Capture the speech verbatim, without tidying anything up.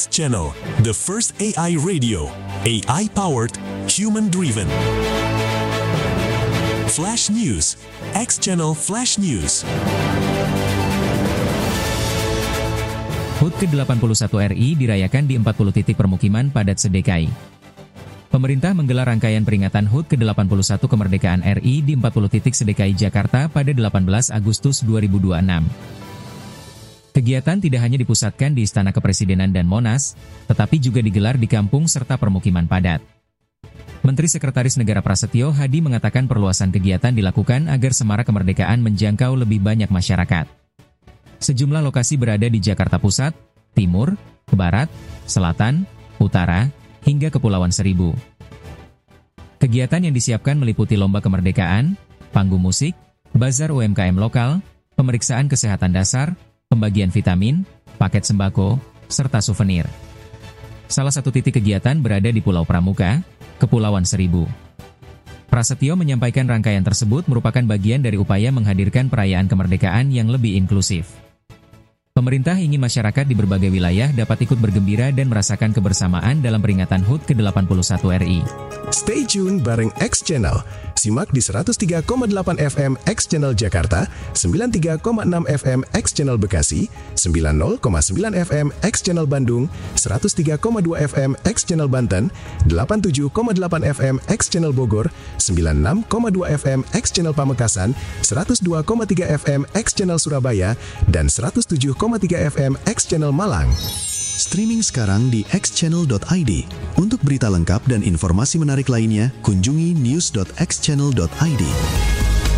Channel, the first A I radio, A I-powered, human-driven. Flash News, X Channel Flash News. H U T ke delapan puluh satu R I dirayakan di empat puluh titik permukiman padat se-D K I. Pemerintah menggelar rangkaian peringatan H U T ke delapan puluh satu kemerdekaan R I di empat puluh titik se-D K I Jakarta pada delapan belas Agustus dua ribu dua puluh enam. Kegiatan tidak hanya dipusatkan di Istana Kepresidenan dan Monas, tetapi juga digelar di kampung serta permukiman padat. Menteri Sekretaris Negara Prasetyo Hadi mengatakan perluasan kegiatan dilakukan agar semarak kemerdekaan menjangkau lebih banyak masyarakat. Sejumlah lokasi berada di Jakarta Pusat, Timur, Barat, Selatan, Utara, hingga Kepulauan Seribu. Kegiatan yang disiapkan meliputi lomba kemerdekaan, panggung musik, bazar U M K M lokal, pemeriksaan kesehatan dasar, pembagian vitamin, paket sembako, serta souvenir. Salah satu titik kegiatan berada di Pulau Pramuka, Kepulauan Seribu. Prasetyo menyampaikan rangkaian tersebut merupakan bagian dari upaya menghadirkan perayaan kemerdekaan yang lebih inklusif. Pemerintah ingin masyarakat di berbagai wilayah dapat ikut bergembira dan merasakan kebersamaan dalam peringatan H U T ke delapan puluh satu R I. Stay tune bareng X Channel. Simak di seratus tiga koma delapan F M X Channel Jakarta, sembilan puluh tiga koma enam F M X Channel Bekasi, sembilan puluh koma sembilan F M X Channel Bandung, seratus tiga koma dua F M X Channel Banten, delapan puluh tujuh koma delapan F M X Channel Bogor, sembilan puluh enam koma dua F M X Channel Pamekasan, seratus dua koma tiga F M X Channel Surabaya, dan seratus tujuh koma tiga F M X Channel Malang. Streaming sekarang di x channel dot i d. Untuk berita lengkap dan informasi menarik lainnya, kunjungi news dot x channel dot i d.